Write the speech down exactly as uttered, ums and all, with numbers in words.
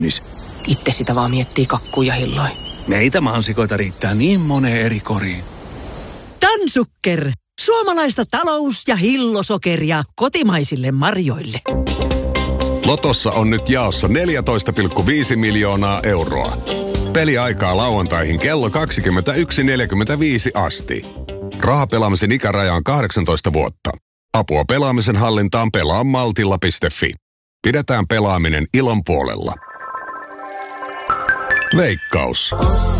Itse sitä vaan miettii kakkuja hilloin. Meitä mansikoita riittää niin moneen eri koriin. Tansukker. Suomalaista talous- ja hillosokeria kotimaisille marjoille. Lotossa on nyt jaossa neljätoista pilkku viisi miljoonaa euroa. Peliaikaa lauantaihin kello kaksikymmentäyksi neljäkymmentäviisi asti. Rahapelaamisen ikäraja on kahdeksantoista vuotta. Apua pelaamisen hallintaan pelaa maltilla piste fi. Pidetään pelaaminen ilon puolella. Veikkaus.